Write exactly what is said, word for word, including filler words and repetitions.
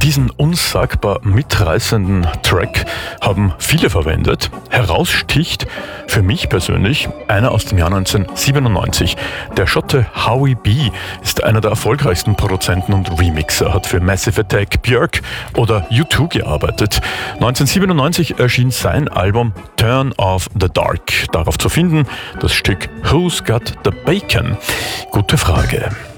Diesen unsagbar mitreißenden Track haben viele verwendet. Heraussticht für mich persönlich einer aus dem Jahr neunzehnhundertsiebenundneunzig. Der Schotte Howie B. ist einer der erfolgreichsten Produzenten und Remixer, hat für Massive Attack, Björk oder U zwei gearbeitet. neunzehnhundertsiebenundneunzig erschien sein Album Turn Off the Dark. Darauf zu finden das Stück Who's Got the Bacon? Gute Frage.